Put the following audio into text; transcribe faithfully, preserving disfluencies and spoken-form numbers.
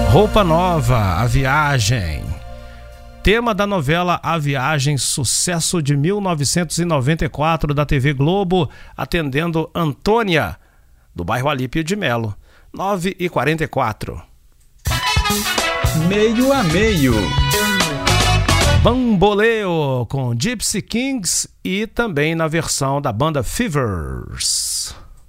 Roupa Nova, A Viagem. Tema da novela A Viagem, sucesso de mil novecentos e noventa e quatro da T V Globo, atendendo Antônia, do bairro Alípio de Melo. nove e quarenta e quatro. Meio a meio. Bamboleo com Gypsy Kings e também na versão da banda Fevers.